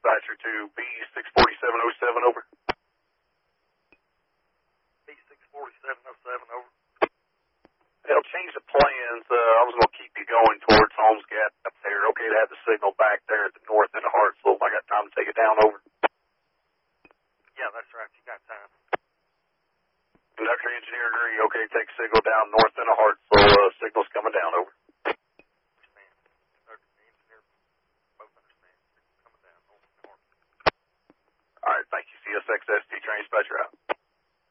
dispatcher to B64707, over. B64707, over. They'll change the plans. I was going to keep you going towards Holmes Gap up there. Okay to have the signal back there at the north end of Hartsville. I got time to take it down, over. Yeah, that's right. You got time. Conductor engineer agree. Okay, take signal down north end of Hartsville. Signal's coming down, over.